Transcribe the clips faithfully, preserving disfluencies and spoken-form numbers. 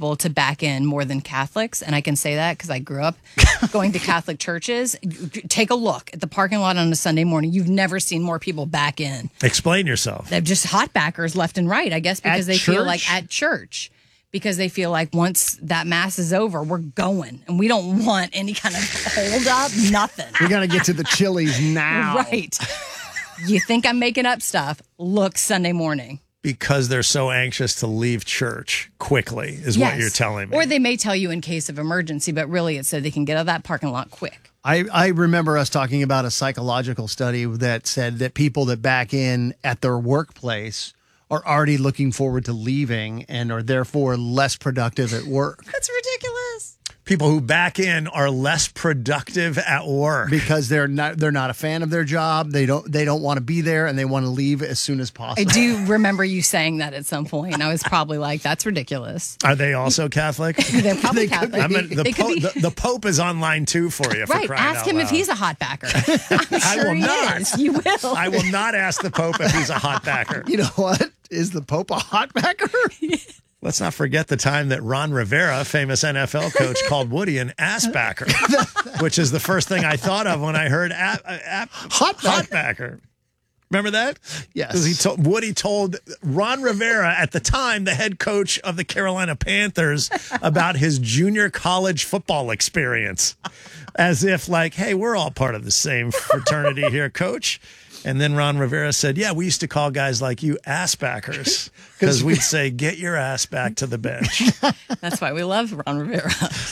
people to back in more than Catholics. And I can say that because I grew up going to Catholic churches. Take a look at the parking lot on a Sunday morning. You've never seen more people back in. Explain yourself. They're just hot backers left and right, I guess, because At they church? feel like at church. Because they feel like once that mass is over, we're going. And we don't want any kind of hold up, nothing. We got to get to the Chili's now. Right. You think I'm making up stuff? Look, Sunday morning. Because they're so anxious to leave church quickly is Yes. what you're telling me. Or they may tell you in case of emergency, but really it's so they can get out of that parking lot quick. I, I remember us talking about a psychological study that said that people that back in at their workplace are already looking forward to leaving and are therefore less productive at work. That's ridiculous. People who back in are less productive at work. Because they're not they're not a fan of their job. They don't they don't want to be there and they want to leave as soon as I possible. do remember you saying that at some point. I was probably like, that's ridiculous. Are they also Catholic? They're probably They could Catholic. I mean, the, They could po- be- the, the Pope is online too for you. For right. crying Ask out him loud. if he's a hot backer. I'm I sure will he not. is. You will. I will not ask the Pope if he's a hot backer. You know what? Is the Pope a hot backer? Let's not forget the time that Ron Rivera, famous N F L coach, called Woody an ass backer, which is the first thing I thought of when I heard a- a- a- Hot backer. hot backer. Remember that? Yes. Because he told Woody told Ron Rivera at the time, the head coach of the Carolina Panthers, about his junior college football experience, as if like, hey, we're all part of the same fraternity here, coach. And then Ron Rivera said, yeah, we used to call guys like you ass backers because we'd say, get your ass back to the bench. That's why we love Ron Rivera.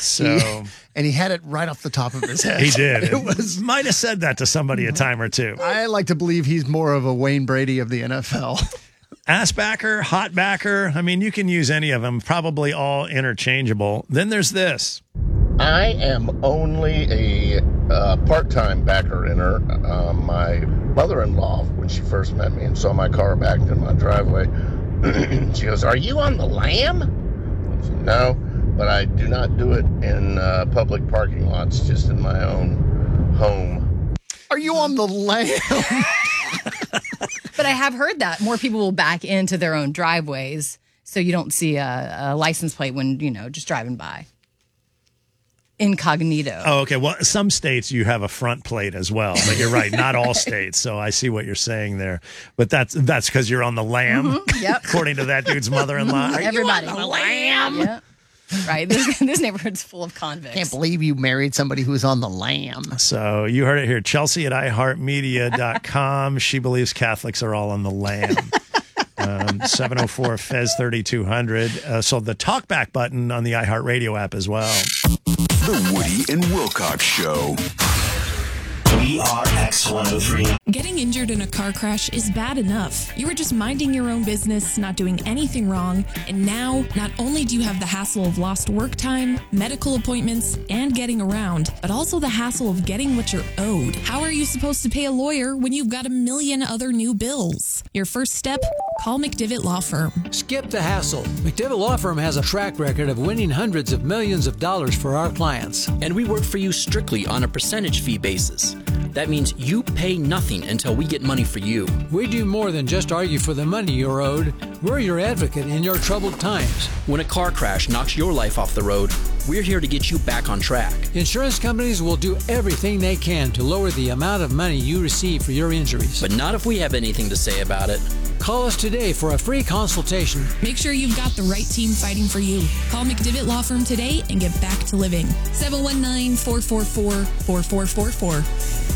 So And he had it right off the top of his head. he did. It was. Might have said that to somebody a time or two. I like to believe he's more of a Wayne Brady of the N F L. Ass backer, hot backer. I mean, you can use any of them, probably all interchangeable. Then there's this. I am only a uh, part-time backer inner. Uh, my mother-in-law, when she first met me and saw my car backed in my driveway, she goes, "Are you on the lam?" I said, "No, but I do not do it in uh, public parking lots, just in my own home." Are you on the lam? But I have heard that more people will back into their own driveways so you don't see a, a license plate when, you know, just driving by. Incognito. Oh, okay. Well, some states you have a front plate as well, but you're right. Not all states. So I see what you're saying there. But that's that's because you're on the lam, Mm-hmm. Yep. according to that dude's mother-in-law. Are you Everybody. on the lam? Yeah. Right. This, this neighborhood's full of convicts. Can't believe you married somebody who's on the lam. So you heard it here. Chelsea at i heart media dot com. She believes Catholics are all on the lam. Um, seven oh four F E Z thirty-two hundred. Uh, so the talkback button on the iHeartRadio app as well. The Woody and Wilcox Show. W R X one oh three. Getting injured in a car crash is bad enough. You were just minding your own business, not doing anything wrong, and now not only do you have the hassle of lost work time, medical appointments, and getting around, but also the hassle of getting what you're owed. How are you supposed to pay a lawyer when you've got a million other new bills? Your first step? Call McDivitt Law Firm. Skip the hassle. McDivitt Law Firm has a track record of winning hundreds of millions of dollars for our clients. And we work for you strictly on a percentage fee basis. That means you pay nothing until we get money for you. We do more than just argue for the money you're owed. We're your advocate in your troubled times. When a car crash knocks your life off the road, we're here to get you back on track. Insurance companies will do everything they can to lower the amount of money you receive for your injuries. But not if we have anything to say about it. Call us today for a free consultation. Make sure you've got the right team fighting for you. Call McDivitt Law Firm today and get back to living. seven one nine, four four four, four four four four.